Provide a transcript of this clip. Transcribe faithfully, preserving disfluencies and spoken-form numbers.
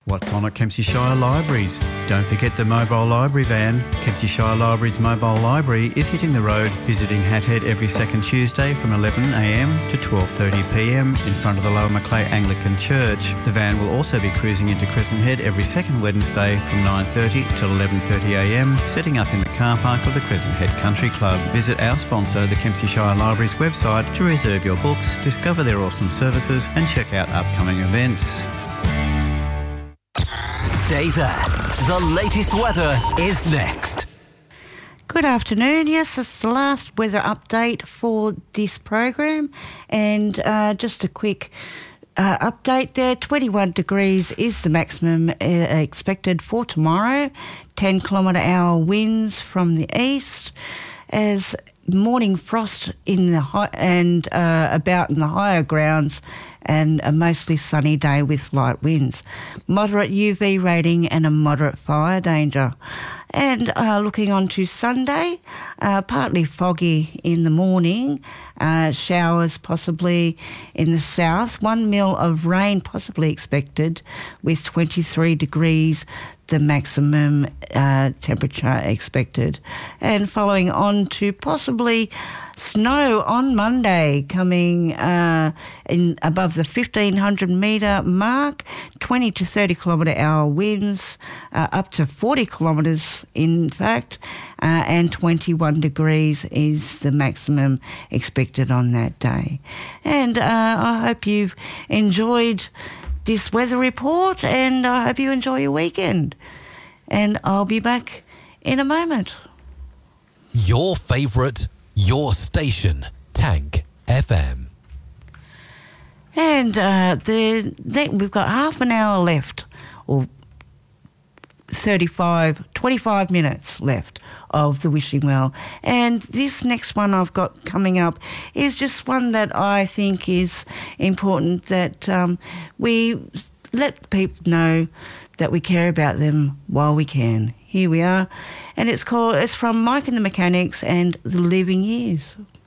What's on at Kempsey Shire Libraries? Don't forget the mobile library van. Kempsey Shire Libraries Mobile Library is hitting the road, visiting Hathead every second Tuesday from eleven a m to twelve thirty p m in front of the Lower Macleay Anglican Church. The van will also be cruising into Crescent Head every second Wednesday from nine thirty till eleven thirty a m, setting up in the car park of the Crescent Head Country Club. Visit our sponsor, the Kempsey Shire Libraries website, to reserve your books, discover their awesome services and check out upcoming events. Stay there. The latest weather is next. Good afternoon. Yes, it's the last weather update for this program, and uh, just a quick uh, update there. twenty-one degrees is the maximum uh, expected for tomorrow. ten kilometre hour winds from the east, as morning frost in the high and uh, about in the higher grounds, and a mostly sunny day with light winds. Moderate U V rating and a moderate fire danger. And uh, looking on to Sunday, uh, partly foggy in the morning, uh, showers possibly in the south, one mil of rain possibly expected, with twenty-three degrees the maximum uh, temperature expected. And following on to possibly snow on Monday, coming uh, in above the fifteen hundred metre mark, twenty to thirty kilometre hour winds, uh, up to forty kilometres in fact, uh, and twenty-one degrees is the maximum expected on that day. And uh, I hope you've enjoyed this weather report, and I hope you enjoy your weekend. And I'll be back in a moment. Your favourite, your station, Tank F M. And uh, the, the, we've got half an hour left, or thirty-five, twenty-five minutes left of the Wishing Well. And this next one I've got coming up is just one that I think is important, that um, we let people know that we care about them while we can. Here we are. And it's called, it's from Mike and the Mechanics and The Living Years.